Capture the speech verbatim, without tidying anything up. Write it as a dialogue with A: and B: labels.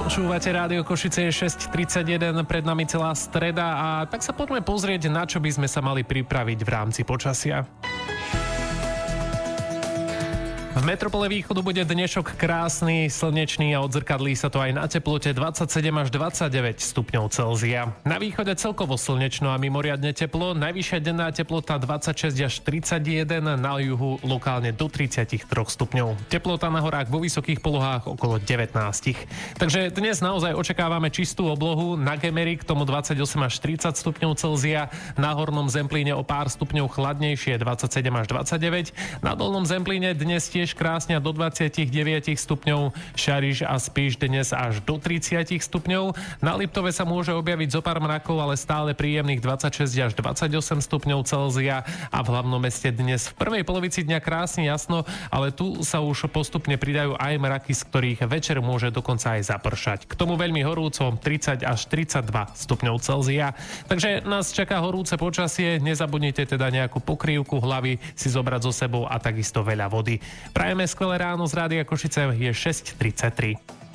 A: Počúvate Rádio Košice, je šesť tridsaťjeden, pred nami celá streda a tak sa poďme pozrieť, na čo by sme sa mali pripraviť v rámci počasia. V metropole východu bude dnešok krásny, slnečný a odzrkadlí sa to aj na teplote dvadsaťsedem až dvadsaťdeväť stupňov Celzia. Na východe celkovo slnečno a mimoriadne teplo, najvyššia denná teplota dvadsaťšesť až tridsaťjeden, na juhu lokálne do tridsaťtri stupňov. Teplota na horách vo vysokých polohách okolo devätnásť. Takže dnes naozaj očakávame čistú oblohu, na Gemeri k tomu dvadsaťosem až tridsať stupňov Celzia, na Hornom Zemplíne o pár stupňov chladnejšie dvadsaťsedem až dvadsaťdeväť, na Dolnom Zemplíne dnes tiež krásne do dvadsaťdeväť stupňov, Šariš a Spiš dnes až do tridsať stupňov. Na Liptove sa môže objaviť zo pár mrakov, ale stále príjemných dvadsaťšesť až dvadsaťosem stupňov Celzia a v hlavnom meste dnes v prvej polovici dňa krásne jasno, ale tu sa už postupne pridajú aj mraky, z ktorých večer môže dokonca aj zapršať. K tomu veľmi horúco tridsať až tridsaťdva stupňov Celzia. Takže nás čaká horúce počasie, nezabudnite teda nejakú pokrývku hlavy si zobrať so sebou a takisto veľa vody. Prajeme skvelé ráno z Rádia Košice, je šesť tridsaťtri.